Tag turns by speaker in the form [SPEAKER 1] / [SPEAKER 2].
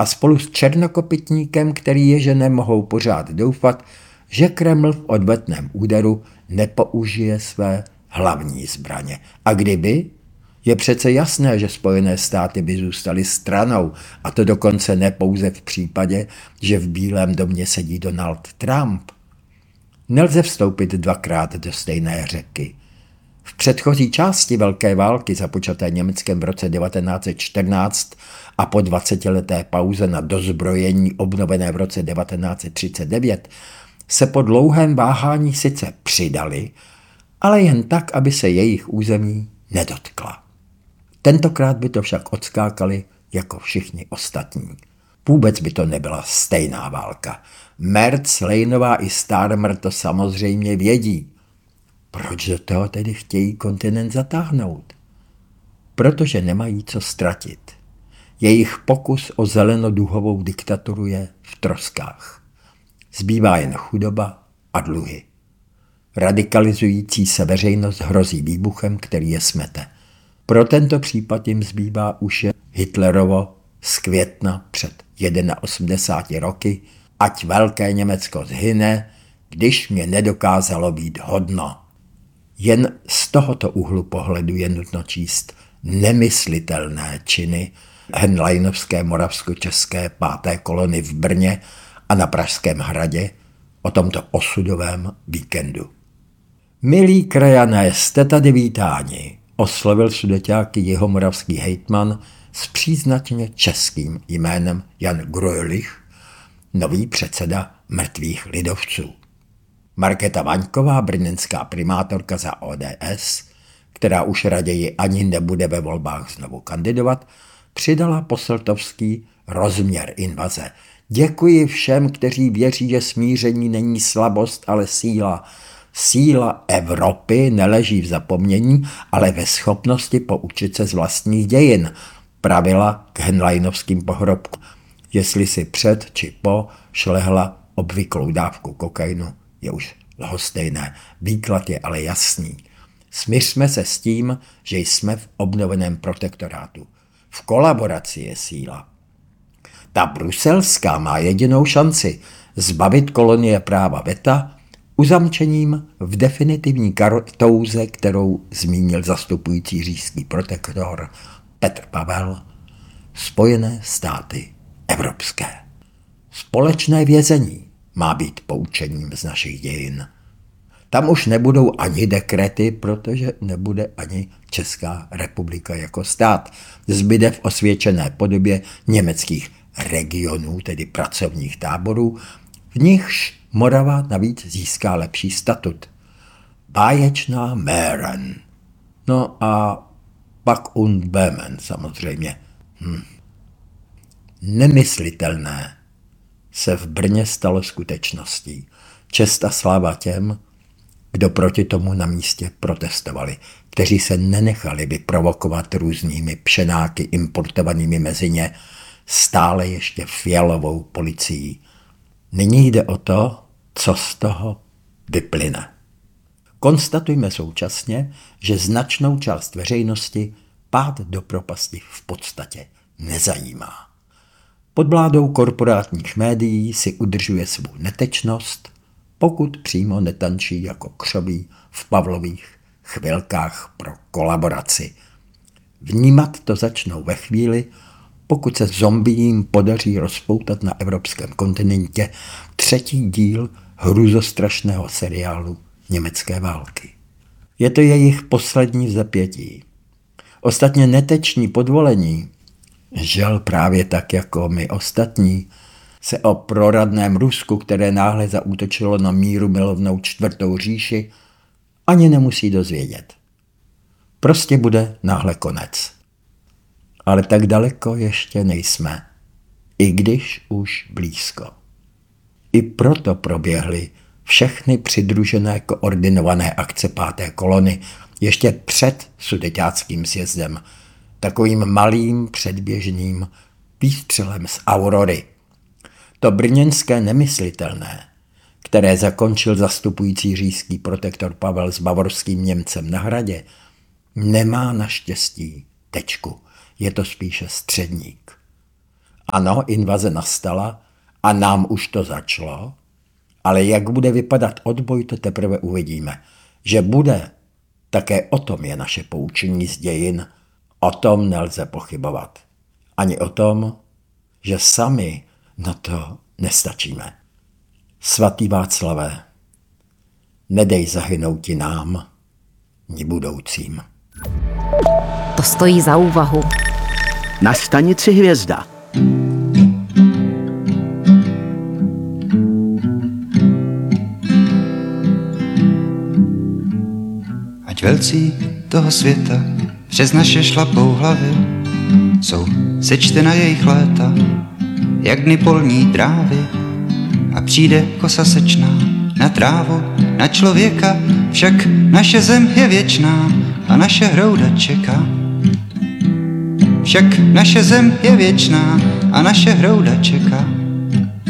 [SPEAKER 1] a spolu s černokopytníkem, který je, že nemohou pořád doufat, že Kreml v odvetném úderu nepoužije své hlavní zbraně. A kdyby? Je přece jasné, že Spojené státy by zůstaly stranou, a to dokonce ne pouze v případě, že v Bílém domě sedí Donald Trump. Nelze vstoupit dvakrát do stejné řeky. V předchozí části Velké války, započaté Německem v roce 1914 a po 20leté pauze na dozbrojení obnovené v roce 1939, se po dlouhém váhání sice přidali, ale jen tak, aby se jejich území nedotkla. Tentokrát by to však odskákali jako všichni ostatní. Vůbec by to nebyla stejná válka. Merz, Leinová i Starmer to samozřejmě vědí. Proč do toho tedy chtějí kontinent zatáhnout? Protože nemají co ztratit. Jejich pokus o zelenoduhovou diktaturu je v troskách. Zbývá jen chudoba a dluhy. Radikalizující se veřejnost hrozí výbuchem, který je smete. Pro tento případ jim zbývá už je Hitlerovo z května před 81 roky, ať velké Německo zhyne, když mě nedokázalo být hodno. Jen z tohoto úhlu pohledu je nutno číst nemyslitelné činy henleinovské moravskočeské 5. kolony v Brně a na Pražském hradě o tomto osudovém víkendu. Milí krajané, jste tady vítáni, oslovil Sudeťáky jihomoravský hejtman s příznačně českým jménem Jan Grölich, nový předseda mrtvých lidovců. Markéta Vaňková, brněnská primátorka za ODS, která už raději ani nebude ve volbách znovu kandidovat, přidala poseltovský rozměr invaze. Děkuji všem, kteří věří, že smíření není slabost, ale síla. Síla Evropy neleží v zapomnění, ale ve schopnosti poučit se z vlastních dějin, pravila k henleinovským pohrobkům. Jestli si před či po šlehla obvyklou dávku kokainu, je už lhostejné. Výklad je ale jasný. Smířme se s tím, že jsme v obnoveném protektorátu. V kolaboraci je síla. Ta bruselská má jedinou šanci zbavit kolonie práva veta uzamčením v definitivní kartouze, kterou zmínil zastupující říšský protektor Petr Pavel, Spojené státy evropské. Společné vězení má být poučením z našich dějin. Tam už nebudou ani dekrety, protože nebude ani Česká republika jako stát. Zbyde v osvědčené podobě německých regionů, tedy pracovních táborů, v nichž Morava navíc získá lepší statut. Báječná Mähren. No a pak und Böhmen samozřejmě. Nemyslitelné se v Brně stalo skutečností. Čest a sláva těm, kdo proti tomu na místě protestovali, kteří se nenechali vyprovokovat různými pšenáky importovanými mezi ně stále ještě fialovou policií. Nyní jde o to, co z toho vyplyne. Konstatujme současně, že značnou část veřejnosti pád do propasti v podstatě nezajímá. Pod vládou korporátních médií si udržuje svou netečnost, pokud přímo netančí jako křoví v Pavlových chvilkách pro kolaboraci. Vnímat to začnou ve chvíli, pokud se zombiím podaří rozpoutat na evropském kontinentě 3. díl hrůzostrašného seriálu Německé války. Je to jejich poslední vzepětí. Ostatně neteční podvolení, žel právě tak jako my ostatní, se o proradném Rusku, které náhle zaútočilo na míru milovnou 4. říši, ani nemusí dozvědět. Prostě bude náhle konec. Ale tak daleko ještě nejsme, i když už blízko. I proto proběhly všechny přidružené koordinované akce 5. kolony ještě před sudeťáckým sjezdem, takovým malým předběžným výstřelem z Aurory. To brněnské nemyslitelné, které zakončil zastupující říšský protektor Pavel s bavorským Němcem na hradě, nemá naštěstí tečku. Je to spíše středník. Ano, invaze nastala a nám už to začalo, ale jak bude vypadat odboj, to teprve uvidíme. Že bude, také o tom je naše poučení z dějin, o tom nelze pochybovat. Ani o tom, že sami na to nestačíme. Svatý Václavé, nedej zahynouti nám, ni budoucím.
[SPEAKER 2] To stojí za úvahu.
[SPEAKER 3] Na stanici Hvězda.
[SPEAKER 4] Ať velcí toho světa přes naše šlapou hlavy jsou sečtena jejich léta, jak dny polní trávy, a přijde kosa sečná na trávu, na člověka, však naše zem je věčná a naše hrouda čeká. Však naše zem je věčná a naše hrouda čeká.